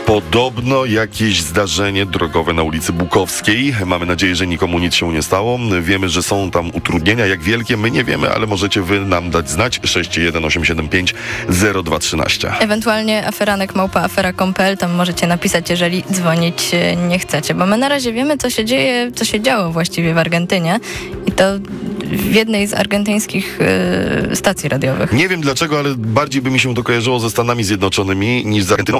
Podobno jakieś zdarzenie drogowe na ulicy Bukowskiej. Mamy nadzieję, że nikomu nic się nie stało. Wiemy, że są tam utrudnienia. Jak wielkie? My nie wiemy, ale możecie wy nam dać znać. 61875 0213. Ewentualnie aferanek@afera.com.pl, tam możecie napisać, jeżeli dzwonić nie chcecie, bo my na razie wiemy, co się dzieje, co się działo właściwie w Argentynie i to w jednej z argentyńskich stacji radiowych. Nie wiem dlaczego, ale bardziej by mi się to kojarzyło ze Stanami Zjednoczonymi niż z Argentyną.